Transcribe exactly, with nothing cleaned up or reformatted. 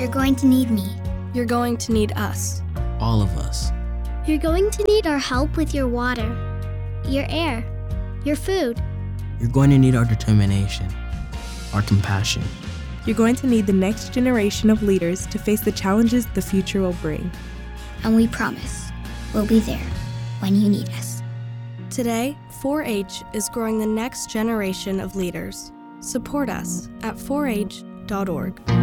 You're going to need me. You're going to need us. All of us. You're going to need our help with your water, your air, your food. You're going to need our determination, our compassion. You're going to need the next generation of leaders to face the challenges the future will bring. And we promise we'll be there when you need us. Today, four H is growing the next generation of leaders. Support us at four H dot org.